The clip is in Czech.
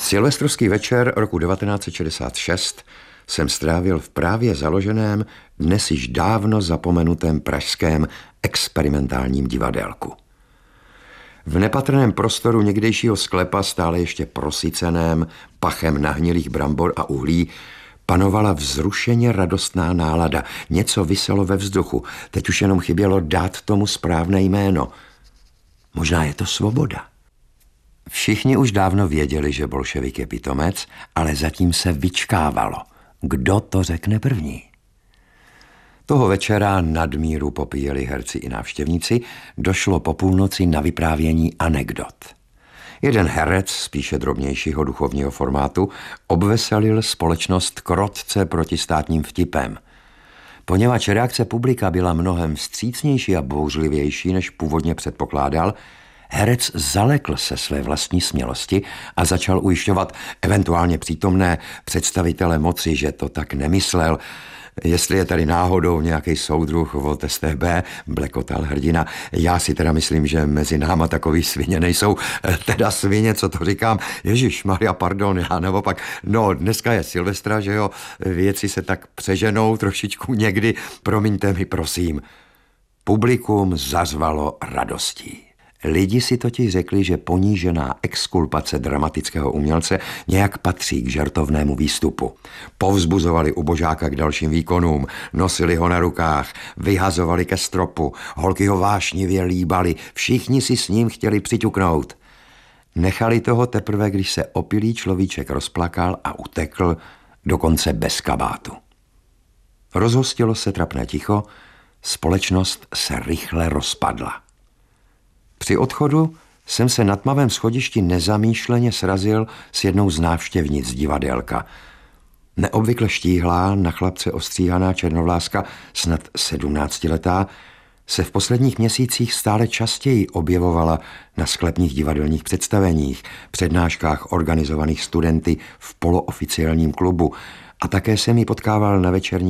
Silvestrovský večer roku 1966 jsem strávil v právě založeném, dnes již dávno zapomenutém pražském experimentálním divadélku. V nepatrném prostoru někdejšího sklepa, stále ještě prosyceném pachem nahnilých brambor a uhlí, panovala vzrušeně radostná nálada. Něco viselo ve vzduchu, teď už jenom chybělo dát tomu správné jméno. Možná je to svoboda. Všichni už dávno věděli, že bolševik je pitomec, ale zatím se vyčkávalo. Kdo to řekne první? Toho večera nadmíru popíjeli herci i návštěvníci, došlo po půlnoci na vyprávění anekdot. Jeden herec, spíše drobnějšího duchovního formátu, obveselil společnost krotce protistátním vtipem. Poněvadž reakce publika byla mnohem vstřícnější a bouřlivější, než původně předpokládal, herec zalekl se své vlastní smělosti a začal ujišťovat eventuálně přítomné představitele moci, že to tak nemyslel. Jestli je tady náhodou nějaký soudruh od StB, blekotal hrdina. Já si teda myslím, že mezi náma takový svině nejsou. Teda svině, co to říkám? Ježišmarja, pardon, já naopak. No, dneska je Silvestra, že jo? Věci se tak přeženou trošičku někdy. Promiňte mi, prosím. Publikum zařvalo radostí. Lidi si totiž řekli, že ponížená exkulpace dramatického umělce nějak patří k žertovnému výstupu. Povzbuzovali ubožáka k dalším výkonům, nosili ho na rukách, vyhazovali ke stropu, holky ho vášnivě líbali, všichni si s ním chtěli přiťuknout. Nechali toho teprve, když se opilý človíček rozplakal a utekl, dokonce bez kabátu. Rozhostilo se trapné ticho, společnost se rychle rozpadla. Při odchodu jsem se na tmavém schodišti nezamýšleně srazil s jednou z návštěvnic divadélka. Neobvykle štíhlá, na chlapce ostříhaná černovláska, snad 17letá, se v posledních měsících stále častěji objevovala na sklepních divadelních představeních, přednáškách organizovaných studenty v polooficiálním klubu a také jsem ji potkával na večerní